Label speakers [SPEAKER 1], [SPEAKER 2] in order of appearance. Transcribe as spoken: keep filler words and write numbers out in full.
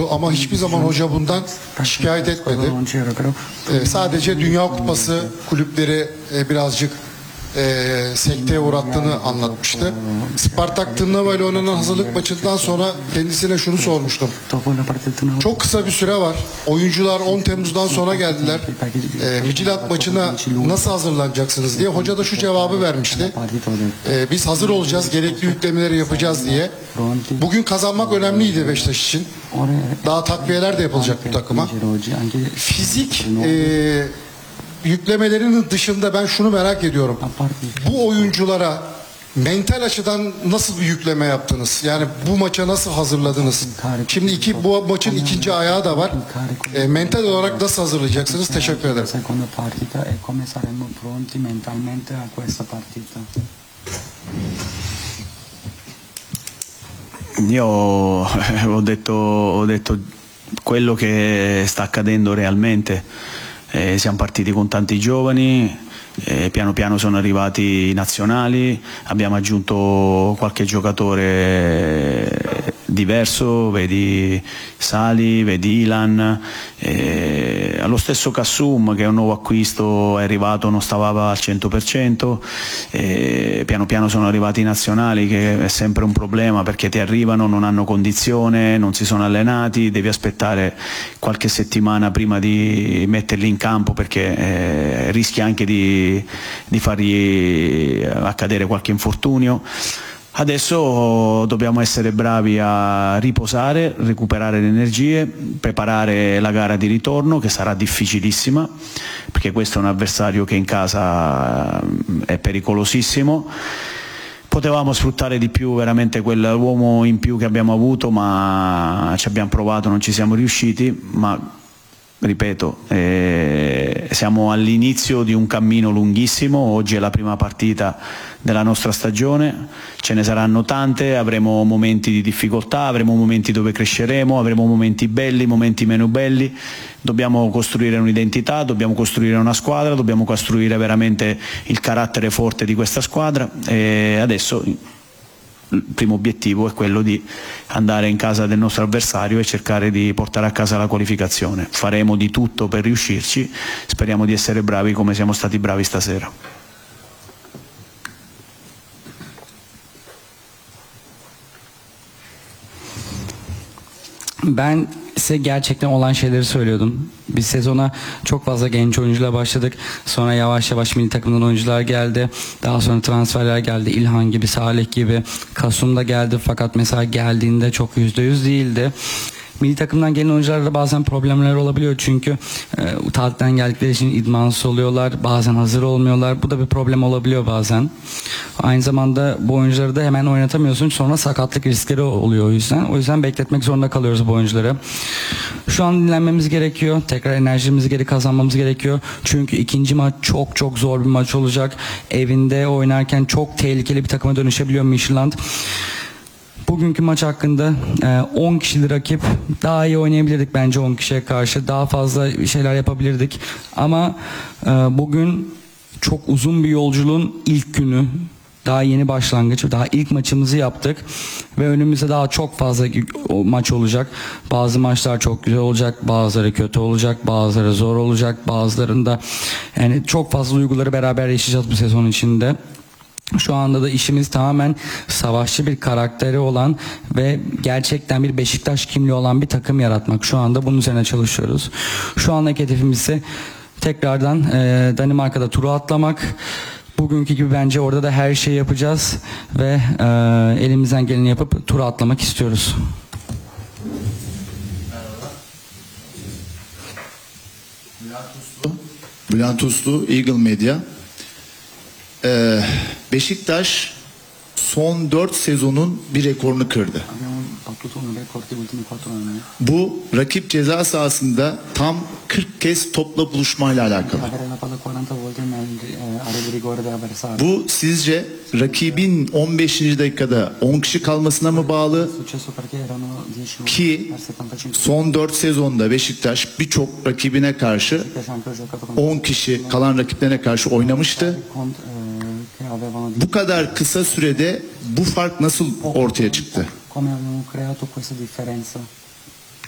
[SPEAKER 1] oldu ama hiçbir zaman hoca bundan şikayet etmedi. Ee, sadece Dünya Kupası kulüpleri e, birazcık e, sekteye uğrattığını anlatmıştı. Spartak Tırnava ile oynanan hazırlık maçından sonra kendisine şunu sormuştum. Çok kısa bir süre var. Oyuncular on Temmuz'dan sonra geldiler. E, Midtjylland maçına nasıl hazırlanacaksınız diye. Hoca da şu cevabı vermişti. E, biz hazır olacağız, gerekli yüklemeleri yapacağız diye. Bugün kazanmak önemliydi Beşiktaş için. Daha takviyeler de yapılacak bu takıma. Fizik e, yüklemelerinin dışında ben şunu merak ediyorum. Bu oyunculara mental açıdan nasıl bir yükleme yaptınız? Yani bu maça nasıl hazırladınız? Şimdi iki, bu maçın ikinci ayağı da var. E, mental olarak nasıl hazırlayacaksınız? Teşekkür ederim.
[SPEAKER 2] Io ho detto, ho detto quello che sta accadendo realmente. Eh, siamo partiti con tanti giovani, eh, piano piano sono arrivati i nazionali, abbiamo aggiunto qualche giocatore diverso, vedi Sali, vedi Ilan, eh, allo stesso Kassum che è un nuovo acquisto, è arrivato, non stava al cento per cento, eh, piano piano sono arrivati i nazionali che è sempre un problema perché ti arrivano, non hanno condizione, non si sono allenati, devi aspettare qualche settimana prima di metterli in campo perché eh, rischi anche di, di fargli accadere qualche infortunio. Adesso dobbiamo essere bravi a riposare, recuperare le energie, preparare la gara di ritorno che sarà difficilissima perché questo è un avversario che in casa è pericolosissimo. Potevamo sfruttare di più veramente quell'uomo in più che abbiamo avuto, ma ci abbiamo provato, non ci siamo riusciti, ma ripeto, eh, siamo all'inizio di un cammino lunghissimo, oggi è la prima partita della nostra stagione, ce ne saranno tante, avremo momenti di difficoltà, avremo momenti dove cresceremo, avremo momenti belli, momenti meno belli, dobbiamo costruire un'identità, dobbiamo costruire una squadra, dobbiamo costruire veramente il carattere forte di questa squadra e adesso il primo obiettivo è quello di andare in casa del nostro avversario e cercare di portare a casa la qualificazione. Faremo di tutto per riuscirci, speriamo di essere bravi come siamo stati bravi stasera.
[SPEAKER 3] Ben size gerçekten olan şeyleri söylüyordum. Biz sezona çok fazla genç oyuncular başladık. Sonra yavaş yavaş milli takımdan oyuncular geldi. Daha sonra transferler geldi. İlhan gibi, Salih gibi. Kasum da geldi fakat mesela geldiğinde çok yüzde yüz değildi. Milli takımdan gelen oyuncularda bazen problemler olabiliyor çünkü e, tatilden geldikleri için idmansız oluyorlar, bazen hazır olmuyorlar. Bu da bir problem olabiliyor bazen. Aynı zamanda bu oyuncuları da hemen oynatamıyorsun, sonra sakatlık riskleri oluyor o yüzden. O yüzden bekletmek zorunda kalıyoruz bu oyuncuları. Şu an dinlenmemiz gerekiyor, tekrar enerjimizi geri kazanmamız gerekiyor. Çünkü ikinci maç çok çok zor bir maç olacak. Evinde oynarken çok tehlikeli bir takıma dönüşebiliyor Midtjylland. Bugünkü maç hakkında on kişili rakip, daha iyi oynayabilirdik bence on kişiye karşı. Daha fazla şeyler yapabilirdik. Ama bugün çok uzun bir yolculuğun ilk günü. Daha yeni başlangıç, daha ilk maçımızı yaptık ve önümüzde daha çok fazla maç olacak. Bazı maçlar çok güzel olacak, bazıları kötü olacak, bazıları zor olacak, bazılarında yani çok fazla duyguları beraber yaşayacağız bu sezon içinde. Şu anda da işimiz tamamen savaşçı bir karakteri olan ve gerçekten bir Beşiktaş kimliği olan bir takım yaratmak. Şu anda bunun üzerine çalışıyoruz. Şu andaki hedefimiz ise tekrardan e, Danimarka'da turu atlamak. Bugünkü gibi bence orada da her şeyi yapacağız ve e, elimizden geleni yapıp turu atlamak istiyoruz.
[SPEAKER 4] Bülent Uslu, Eagle Media. Ee, Beşiktaş son dört sezonun bir rekorunu kırdı. Bu rakip ceza sahasında tam kırk kez topla buluşmayla alakalı. Bu sizce rakibin on beşinci dakikada on kişi kalmasına mı bağlı? Ki son dört sezonda Beşiktaş birçok rakibine karşı on kişi kalan rakiplerine karşı oynamıştı. Bu kadar kısa sürede bu fark nasıl ortaya çıktı?
[SPEAKER 3] Come abbiamo creato questa differenza?